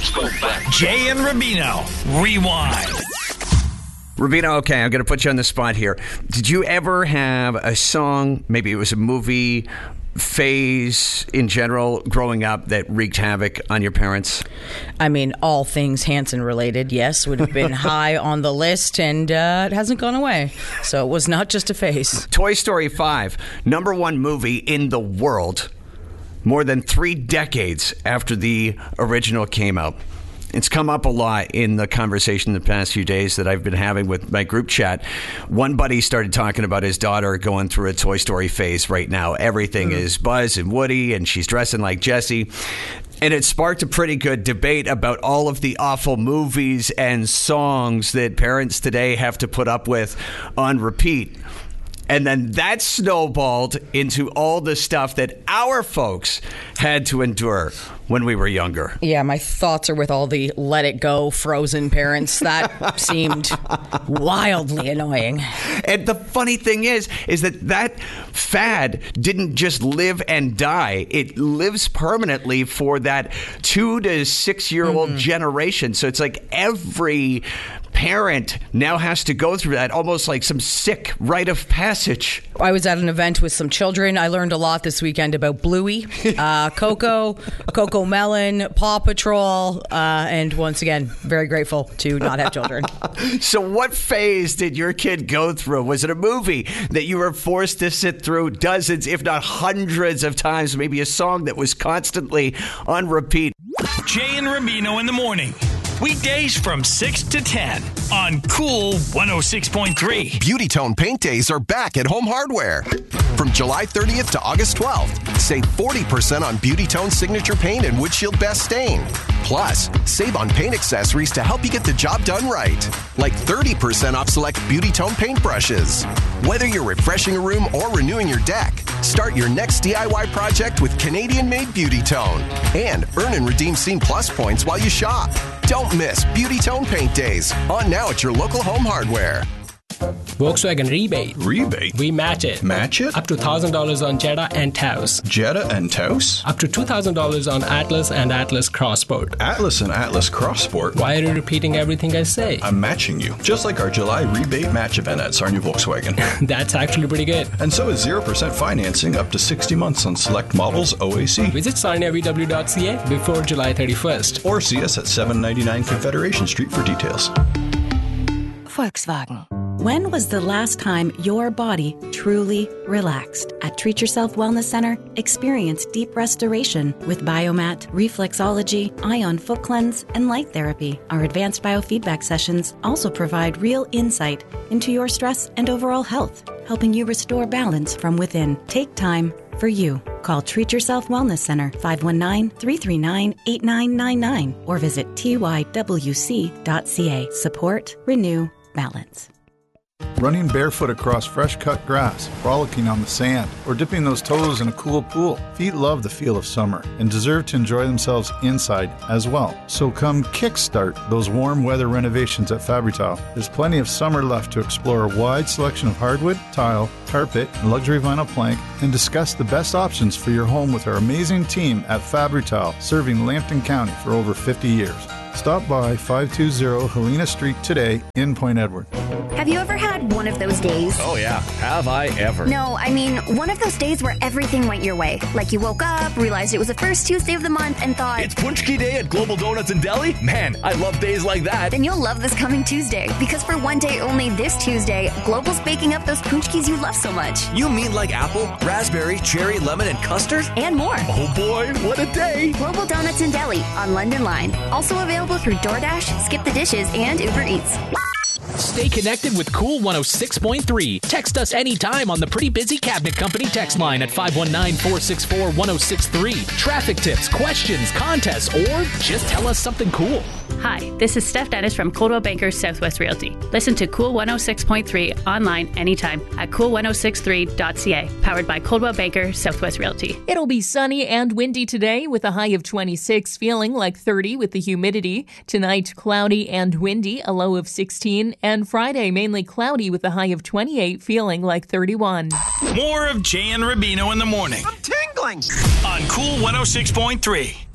Let's go back. Jay and Rubino, rewind. Rubino, okay, I'm going to put you on the spot here. Did you ever have a song, maybe it was a movie, phase in general growing up that wreaked havoc on your parents? I mean, all things Hanson related, yes, would have been high on the list, and it hasn't gone away. So it was not just a phase. Toy Story 5, number one movie in the world, more than 3 decades after the original came out. It's come up a lot in the conversation the past few days that I've been having with my group chat. One buddy started talking about his daughter going through a Toy Story phase right now. Everything is Buzz and Woody, and she's dressing like Jessie. And it sparked a pretty good debate about all of the awful movies and songs that parents today have to put up with on repeat. And then that snowballed into all the stuff that our folks had to endure when we were younger. Yeah, my thoughts are with all the Let It Go Frozen parents. That seemed wildly annoying. And the funny thing is that fad didn't just live and die. It lives permanently for that 2 to 6 year old generation. So it's like every parent now has to go through that, almost like some sick rite of passage. I was at an event with some children. I learned a lot this weekend about Bluey, Coco Melon, Paw Patrol, and once again, very grateful to not have children. So what phase did your kid go through? Was it a movie that you were forced to sit through dozens, if not hundreds of times? Maybe a song that was constantly on repeat? Jay and Rubino in the morning. Weekdays from 6 to 10 on Cool 106.3. Beauty Tone Paint Days are back at Home Hardware. From July 30th to August 12th, save 40% on Beauty Tone Signature Paint and Windshield Best Stain. Plus, save on paint accessories to help you get the job done right. Like 30% off select Beauty Tone paint brushes. Whether you're refreshing a room or renewing your deck, start your next DIY project with Canadian-made Beauty Tone. And earn and redeem Scene Plus points while you shop. Don't miss Beauty Tone Paint Days. On now at your local Home Hardware. Volkswagen rebate. Rebate? We match it. Match it? Up to $1,000 on Jetta and Taos. Jetta and Taos? Up to $2,000 on Atlas and Atlas Crossport. Atlas and Atlas Crossport? Why are you repeating everything I say? I'm matching you. Just like our July rebate match event at Sarnia Volkswagen. That's actually pretty good. And so is 0% financing up to 60 months on select models OAC. Visit sarniavw.ca before July 31st. Or see us at 799 Confederation Street for details. Volkswagen. When was the last time your body truly relaxed? At Treat Yourself Wellness Center, experience deep restoration with Biomat, reflexology, ion foot cleanse, and light therapy. Our advanced biofeedback sessions also provide real insight into your stress and overall health, helping you restore balance from within. Take time for you. Call Treat Yourself Wellness Center 519-339-8999 or visit tywc.ca. Support, renew, balance. Running barefoot across fresh-cut grass, frolicking on the sand, or dipping those toes in a cool pool. Feet love the feel of summer and deserve to enjoy themselves inside as well. So come kickstart those warm weather renovations at Fabri-Tile. There's plenty of summer left to explore a wide selection of hardwood, tile, carpet, and luxury vinyl plank, and discuss the best options for your home with our amazing team at Fabri-Tile, serving Lambton County for over 50 years. Stop by 520 Helena Street today in Point Edward. Have you ever had one of those days? Oh yeah, have I ever? No, I mean one of those days where everything went your way. Like you woke up, realized it was the first Tuesday of the month, and thought, it's Punchki Day at Global Donuts and Deli? Man, I love days like that. Then you'll love this coming Tuesday, because for one day only this Tuesday, Global's baking up those Punchkis you love so much. You mean like apple, raspberry, cherry, lemon, and custard? And more. Oh boy, what a day. Global Donuts and Deli on London Line. Also available through DoorDash, Skip the Dishes, and Uber Eats. Stay connected with Cool 106.3. Text us anytime on the Pretty Busy Cabinet Company text line at 519-464-1063. Traffic tips, questions, contests, or just tell us something cool. Hi, this is Steph Dennis from Coldwell Banker Southwest Realty. Listen to Cool 106.3 online anytime at cool1063.ca. Powered by Coldwell Banker Southwest Realty. It'll be sunny and windy today with a high of 26, feeling like 30 with the humidity. Tonight, cloudy and windy, a low of 16. And Friday, mainly cloudy with a high of 28, feeling like 31. More of Jay and Rubino in the morning. I'm tingling. On Cool 106.3.